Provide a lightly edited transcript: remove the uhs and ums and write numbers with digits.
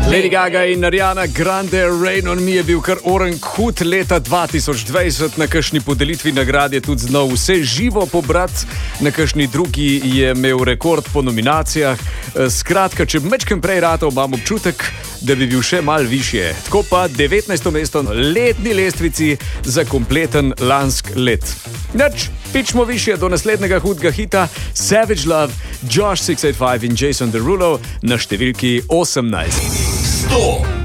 Lady Gaga in Ariana Grande, Rain on Me je bil kar oren hud leta 2020, na kakšni podelitvi nagrad je tudi znal vse živo pobrati, na kakšni drugi je imel rekord po nominacijah. Skratka, če bi mečkem prej ratal, imam občutek, da bi bil še mal višje. Tako pa 19. mesto na letni lestvici za kompleten lansk let. Nič, pičmo višje do naslednjega hudega hita Savage Love, Josh 685 in Jason Derulo na številki 18. 100.